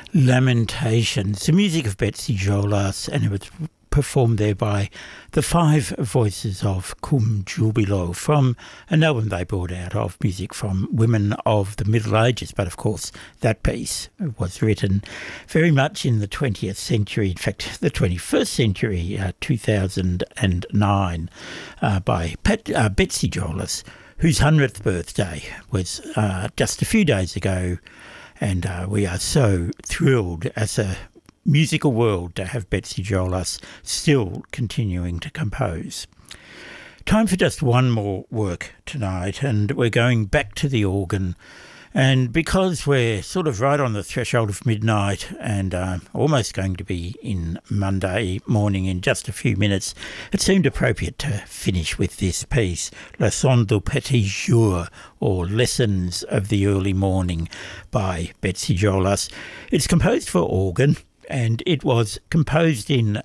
Lamentations, the music of Betsy Jolas, and it was performed there by the Five Voices of Cum Jubilo from an album they brought out of music from women of the Middle Ages. But of course, that piece was written very much in the 20th century, in fact, the 21st century, 2009, by Betsy Jolas, whose 100th birthday was just a few days ago. And we are so thrilled as a musical world to have Betsy Jolas still continuing to compose. Time for just one more work tonight, and we're going back to the organ. And because we're sort of right on the threshold of midnight and almost going to be in Monday morning in just a few minutes, it seemed appropriate to finish with this piece, Leçons du Petit Jour, or Lessons of the Early Morning, by Betsy Jolas. It's composed for organ, and it was composed in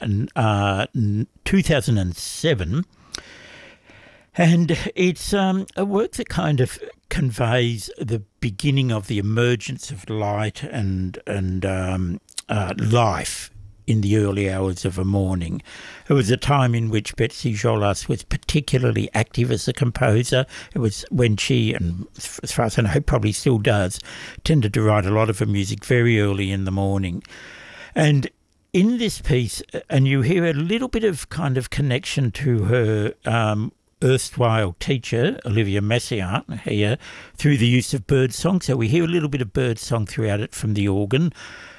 2007. And it's a work that kind of conveys the beginning of the emergence of light and life in the early hours of a morning. It was a time in which Betsy Jolas was particularly active as a composer. It was when she, and as far as I know, probably still does, tended to write a lot of her music very early in the morning. And in this piece, and you hear a little bit of kind of connection to her erstwhile teacher, Olivia Messiaen, here, through the use of birdsong. So we hear a little bit of birdsong throughout it from the organ.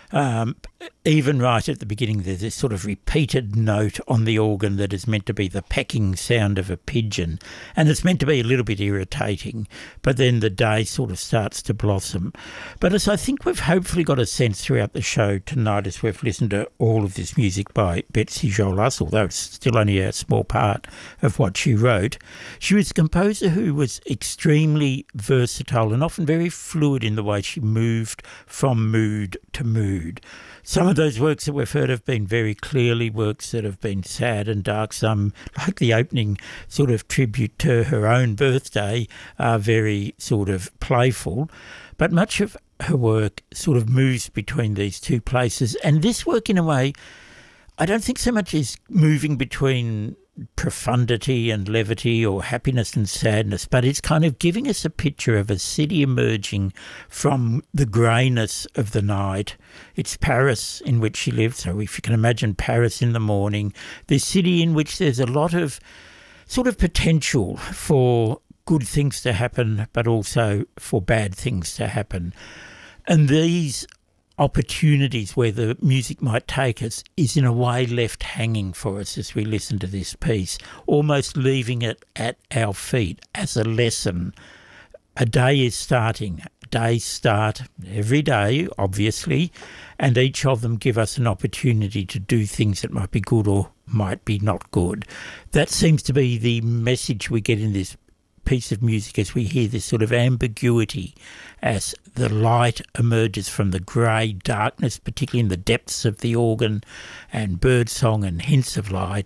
Even right at the beginning, there's this sort of repeated note on the organ that is meant to be the pecking sound of a pigeon. And it's meant to be a little bit irritating, but then the day sort of starts to blossom. But as I think we've hopefully got a sense throughout the show tonight as we've listened to all of this music by Betsy Jolas, although it's still only a small part of what she wrote, she was a composer who was extremely versatile and often very fluid in the way she moved from mood to mood. Some of those works that we've heard have been very clearly works that have been sad and dark. Some, like the opening sort of tribute to her own birthday, are very sort of playful. But much of her work sort of moves between these two places. And this work, in a way, I don't think so much is moving between profundity and levity or happiness and sadness, but it's kind of giving us a picture of a city emerging from the greyness of the night. It's Paris in which she lived, so if you can imagine Paris in the morning, this city in which there's a lot of sort of potential for good things to happen, but also for bad things to happen. And these opportunities where the music might take us is in a way left hanging for us as we listen to this piece, almost leaving it at our feet as a lesson. A day is starting. Days start every day, obviously, and each of them give us an opportunity to do things that might be good or might be not good. That seems to be the message we get in this piece of music as we hear this sort of ambiguity as the light emerges from the grey darkness, particularly in the depths of the organ, and birdsong and hints of light.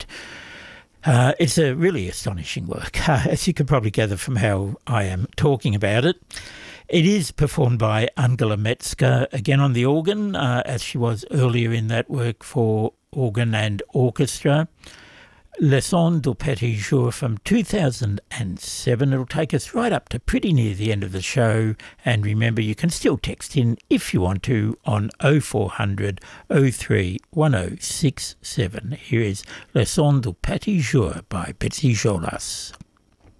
It's a really astonishing work, as you can probably gather from how I am talking about it. It is performed by Angela Metzger, again on the organ, as she was earlier in that work for organ and orchestra. Leçons du Petit Jour from 2007. It'll take us right up to pretty near the end of the show. And remember, you can still text in if you want to on 0400 03 1067. Here is Leçons du Petit Jour by Betsy Jolas.